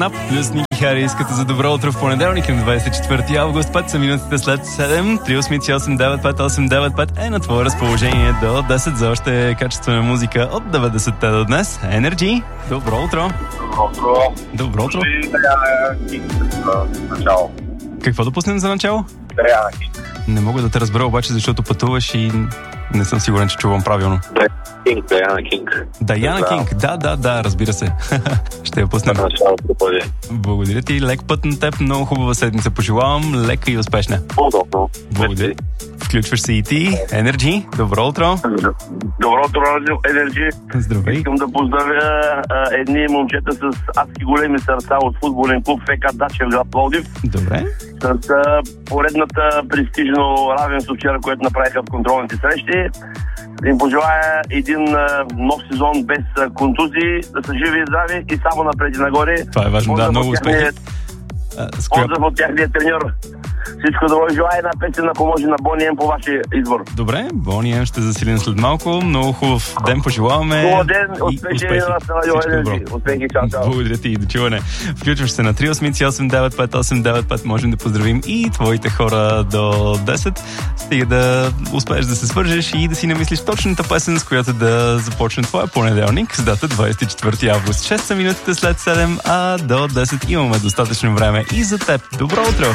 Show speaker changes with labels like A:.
A: Плюс Ники Харис като за добро утро в понеделник на 24 август. 5 са минутите след 7. 388-95895 е на твое разположение до 10 за още качествена музика от 90-те до днес. Energy, добро утро.
B: Добро утро.
A: Добро утро.
B: Начало.
A: Какво да пуснем за начало?
B: Даяна Кинг.
A: Не мога да те разбера обаче, защото пътуваш и не съм сигурен, че чувам правилно.
B: Даяна Кинг.
A: Даяна Кинг, да, разбира се. Ще я пуснем. Благодаря ти, лек път на теб, много хубава седмица пожелавам, лека и успешна.
B: Удобно.
A: Благодаря. Включваш се и ти, Energy, добро утро.
B: Добро утро, Energy.
A: Здравей.
B: Искам да поздравя едни момчета с адски големи сърца от футболен клуб ФК Дачев град Пловдив.
A: Добре.
B: С поредната престижно равенство вчера, което направиха в контролните срещи. Да им пожелая един нов сезон без контузии, да са живи и здрави и само напред и нагоре.
A: Това е важно, да, много успехи.
B: Поздрав от тяхния треньор. Всичко добро и желая една песен, ако може, на Бони М по вашия избор.
A: Добре, Бони М ще засилим след малко. Много хубав ден пожелаваме.
B: Хубав ден, успехи на Радио Energy. Успехи, чао.
A: Благодаря ти и до чуване. Включваш се на 388-95895. Можем да поздравим и твоите хора до 10. Стига да успееш да се свържеш и да си намислиш точната песен, с която да започне твоя понеделник с дата 24 август. 6 са минутите след 7, а до 10 имаме достатъчно време и за теб. Добро утро!